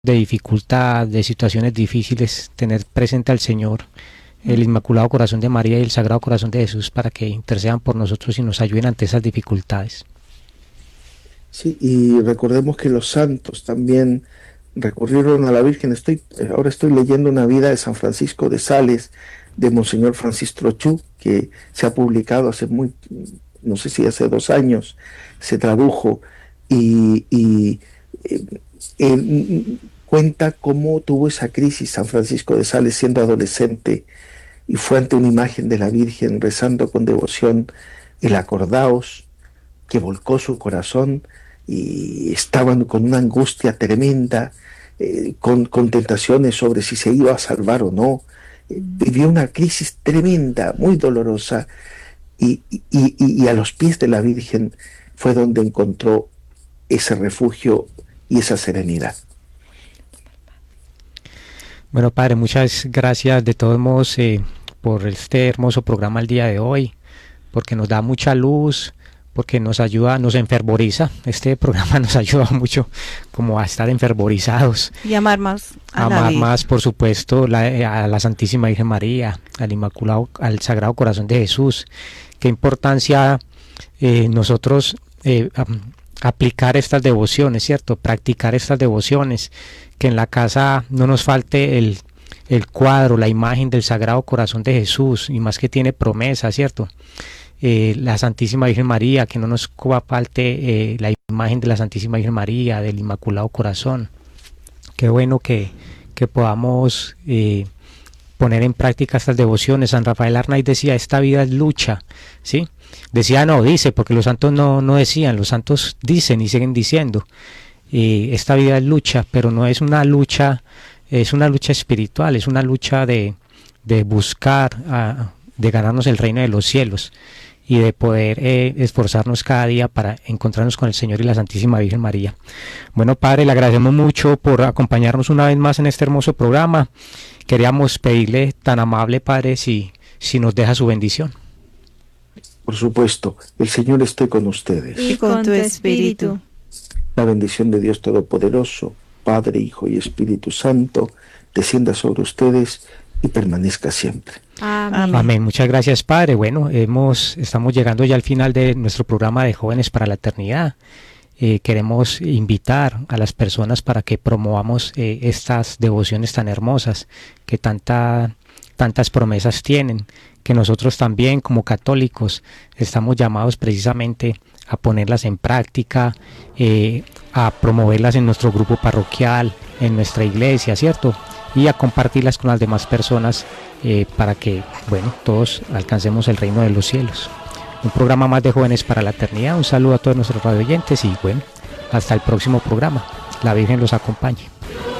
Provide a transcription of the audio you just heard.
de dificultad, de situaciones difíciles, tener presente al Señor, el Inmaculado Corazón de María y el Sagrado Corazón de Jesús, para que intercedan por nosotros y nos ayuden ante esas dificultades. Sí, y recordemos que los santos también recurrieron a la Virgen. Ahora estoy leyendo una vida de San Francisco de Sales, de Monseñor Francisco Trochu, que se ha publicado no sé si hace 2 años, se tradujo y él cuenta cómo tuvo esa crisis San Francisco de Sales siendo adolescente y fue ante una imagen de la Virgen rezando con devoción el Acordaos, que volcó su corazón y estaban con una angustia tremenda, con tentaciones sobre si se iba a salvar o no. Vivió una crisis tremenda, muy dolorosa, y a los pies de la Virgen fue donde encontró ese refugio y esa serenidad. Bueno, Padre, muchas gracias de todos modos por este hermoso programa el día de hoy, porque nos da mucha luz, porque nos ayuda, nos enfervoriza. Este programa nos ayuda mucho como a estar enfervorizados. Y amar más a la amar Virgen. más, por supuesto, a la Santísima Virgen María, al Inmaculado, al Sagrado Corazón de Jesús. Qué importancia nosotros aplicar estas devociones, ¿cierto? Practicar estas devociones, que en la casa no nos falte el cuadro, la imagen del Sagrado Corazón de Jesús, y más que tiene promesa, ¿cierto? La Santísima Virgen María, que no nos falte la imagen de la Santísima Virgen María, del Inmaculado Corazón. Qué bueno que podamos poner en práctica estas devociones. San Rafael Arnaiz decía, esta vida es lucha, ¿sí? Decía, no, dice, porque los santos no decían, los santos dicen y siguen diciendo, esta vida es lucha, pero no es una lucha, es una lucha espiritual, es una lucha de buscar, de ganarnos el reino de los cielos, y de poder esforzarnos cada día para encontrarnos con el Señor y la Santísima Virgen María. Bueno, Padre, le agradecemos mucho por acompañarnos una vez más en este hermoso programa. Queríamos pedirle, tan amable Padre, si nos deja su bendición. Por supuesto, el Señor esté con ustedes. Y con tu espíritu. La bendición de Dios Todopoderoso, Padre, Hijo y Espíritu Santo, descienda sobre ustedes y permanezca siempre. Amén. Amén. Muchas gracias, Padre. Bueno, estamos llegando ya al final de nuestro programa de Jóvenes para la Eternidad. Queremos invitar a las personas para que promovamos estas devociones tan hermosas, que tantas promesas tienen, que nosotros también como católicos estamos llamados precisamente a ponerlas en práctica, a promoverlas en nuestro grupo parroquial, en nuestra iglesia, ¿cierto? Y a compartirlas con las demás personas para que, bueno, todos alcancemos el reino de los cielos. Un programa más de Jóvenes para la Eternidad. Un saludo a todos nuestros radioyentes y, bueno, hasta el próximo programa. La Virgen los acompañe.